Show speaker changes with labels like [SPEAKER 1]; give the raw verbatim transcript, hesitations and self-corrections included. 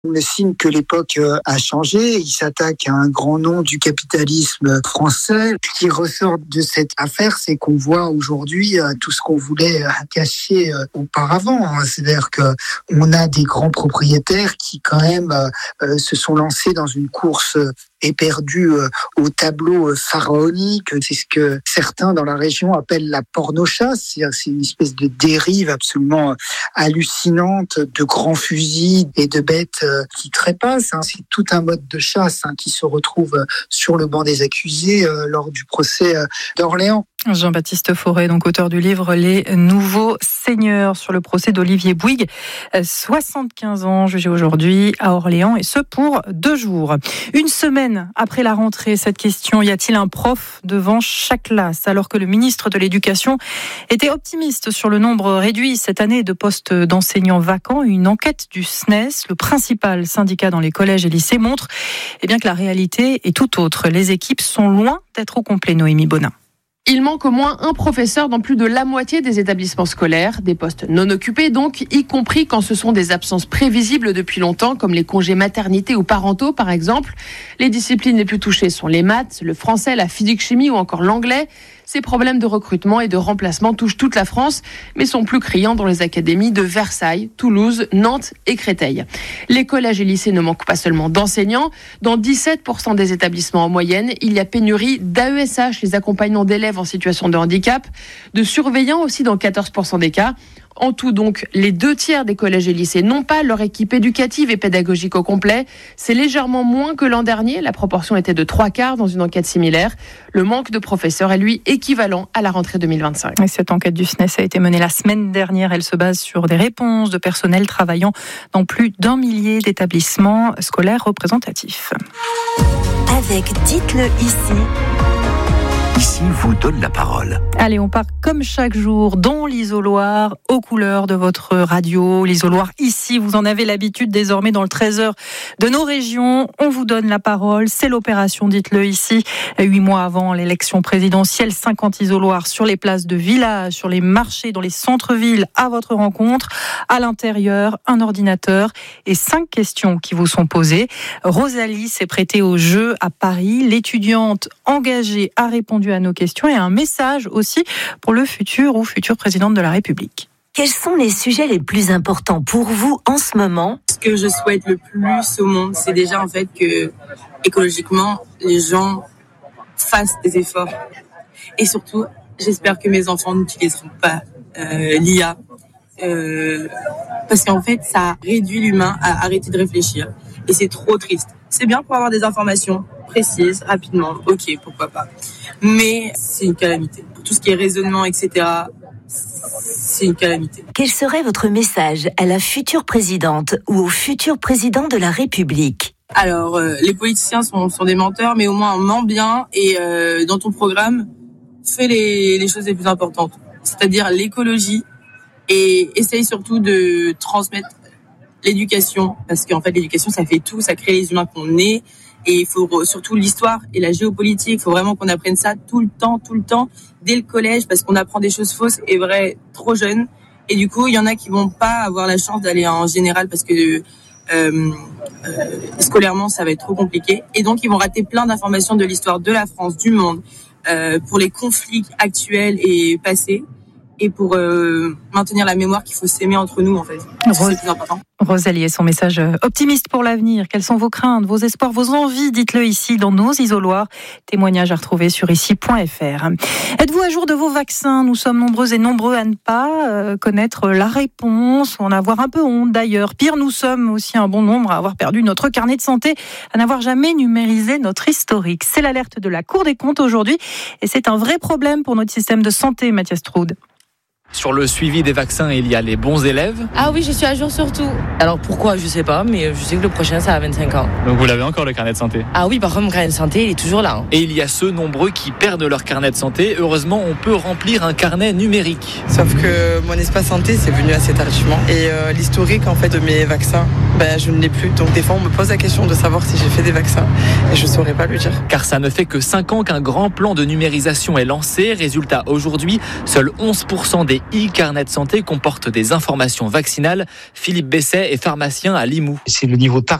[SPEAKER 1] On estime que l'époque a changé. Il s'attaque à un grand nom du capitalisme français. Ce qui ressort de cette affaire, c'est qu'on voit aujourd'hui tout ce qu'on voulait cacher auparavant. C'est-à-dire qu'on a des grands propriétaires qui, quand même, se sont lancés dans une course éperdue au tableau pharaonique. C'est ce que certains dans la région appellent la porno-chasse. C'est-à-dire c'est une espèce de dérive absolument hallucinante de grands fusils et de bêtes qui trépassent. C'est tout un mode de chasse qui se retrouve sur le banc des accusés lors du procès d'Orléans.
[SPEAKER 2] Jean-Baptiste Fauré, donc auteur du livre Les Nouveaux Seigneurs, sur le procès d'Olivier Bouygues, soixante-quinze ans, jugé aujourd'hui à Orléans, et ce pour deux jours. Une semaine après la rentrée, cette question, y a-t-il un prof devant chaque classe? Alors que le ministre de l'Éducation était optimiste sur le nombre réduit cette année de postes d'enseignants vacants, une enquête du S N E S, le principal syndicat dans les collèges et lycées, montre eh bien, que la réalité est tout autre. Les équipes sont loin d'être au complet, Noémie Bonin.
[SPEAKER 3] Il manque au moins un professeur dans plus de la moitié des établissements scolaires, des postes non occupés donc, y compris quand ce sont des absences prévisibles depuis longtemps, comme les congés maternité ou parentaux par exemple. Les disciplines les plus touchées sont les maths, le français, la physique-chimie ou encore l'anglais. Ces problèmes de recrutement et de remplacement touchent toute la France, mais sont plus criants dans les académies de Versailles, Toulouse, Nantes et Créteil. Les collèges et lycées ne manquent pas seulement d'enseignants. Dans dix-sept pour cent des établissements en moyenne, il y a pénurie d'A E S H, les accompagnants d'élèves en situation de handicap, de surveillants aussi dans quatorze pour cent des cas. En tout donc, les deux tiers des collèges et lycées n'ont pas leur équipe éducative et pédagogique au complet. C'est légèrement moins que l'an dernier. La proportion était de trois quarts dans une enquête similaire. Le manque de professeurs est lui équivalent à la rentrée deux mille vingt-cinq.
[SPEAKER 2] Et cette enquête du S N E S a été menée la semaine dernière. Elle se base sur des réponses de personnel travaillant dans plus d'un millier d'établissements scolaires représentatifs.
[SPEAKER 4] Avec Dites-le ici.
[SPEAKER 5] Ici vous donne la parole.
[SPEAKER 2] Allez, on part comme chaque jour dans l'isoloir, aux couleurs de votre radio. L'isoloir ici, vous en avez l'habitude désormais dans le treize heures de nos régions. On vous donne la parole. C'est l'opération Dites-le ici. Huit mois avant l'élection présidentielle, cinquante isoloirs sur les places de village, sur les marchés, dans les centres-villes, à votre rencontre. À l'intérieur, un ordinateur et cinq questions qui vous sont posées. Rosalie s'est prêtée au jeu à Paris. L'étudiante engagée a répondu à nos questions et un message aussi pour le futur ou future présidente de la République.
[SPEAKER 4] Quels sont les sujets les plus importants pour vous en ce moment?
[SPEAKER 6] Ce que je souhaite le plus au monde, c'est déjà en fait que écologiquement, les gens fassent des efforts. Et surtout, j'espère que mes enfants n'utiliseront pas euh, l'I A. Euh, parce qu'en fait, ça réduit l'humain à arrêter de réfléchir. Et c'est trop triste. C'est bien pour avoir des informations précises, rapidement, ok, pourquoi pas. Mais c'est une calamité. Pour tout ce qui est raisonnement, et cetera, c'est une calamité.
[SPEAKER 4] Quel serait votre message à la future présidente ou au futur président de la République?
[SPEAKER 6] Alors, euh, les politiciens sont, sont des menteurs, mais au moins on ment bien. Et euh, dans ton programme, fais les, les choses les plus importantes. C'est-à-dire l'écologie. Et essaye surtout de transmettre l'éducation. Parce qu'en fait, l'éducation, ça fait tout. Ça crée les humains qu'on est. Et il faut surtout l'histoire et la géopolitique. Il faut vraiment qu'on apprenne ça tout le temps, tout le temps, dès le collège, parce qu'on apprend des choses fausses et vraies trop jeunes. Et du coup, il y en a qui vont pas avoir la chance d'aller en général parce que euh, euh, scolairement, ça va être trop compliqué. Et donc, ils vont rater plein d'informations de l'histoire de la France, du monde, euh, pour les conflits actuels et passés. Et pour euh, maintenir la mémoire qu'il faut s'aimer entre nous, en fait.
[SPEAKER 2] Rose...
[SPEAKER 6] C'est le plus important.
[SPEAKER 2] Rosalie et son message optimiste pour l'avenir. Quelles sont vos craintes, vos espoirs, vos envies? Dites-le ici dans nos isoloirs. Témoignages à retrouver sur ici point f r. Êtes-vous à jour de vos vaccins? Nous sommes nombreux et nombreux à ne pas euh, connaître la réponse, ou en avoir un peu honte d'ailleurs. Pire, nous sommes aussi un bon nombre à avoir perdu notre carnet de santé, à n'avoir jamais numérisé notre historique. C'est l'alerte de la Cour des comptes aujourd'hui et c'est un vrai problème pour notre système de santé, Mathias Troude.
[SPEAKER 7] Sur le suivi des vaccins, il y a les bons élèves.
[SPEAKER 8] Ah oui, je suis à jour sur tout. Alors pourquoi, je sais pas, mais je sais que le prochain, ça a vingt-cinq ans.
[SPEAKER 7] Donc vous l'avez encore, le carnet de santé?
[SPEAKER 8] Ah oui, par contre, mon carnet de santé, il est toujours là. Hein.
[SPEAKER 7] Et il y a ceux nombreux qui perdent leur carnet de santé. Heureusement, on peut remplir un carnet numérique.
[SPEAKER 9] Sauf que mon espace santé, c'est venu assez tardivement. Et euh, l'historique, en fait, de mes vaccins, ben, je ne l'ai plus. Donc des fois, on me pose la question de savoir si j'ai fait des vaccins. Et je saurais pas le dire.
[SPEAKER 7] Car ça ne fait que cinq ans qu'un grand plan de numérisation est lancé. Résultat, aujourd'hui, seuls onze pour cent des e-carnet de santé comporte des informations vaccinales. Philippe Besset est pharmacien à Limoux.
[SPEAKER 10] C'est le niveau tardif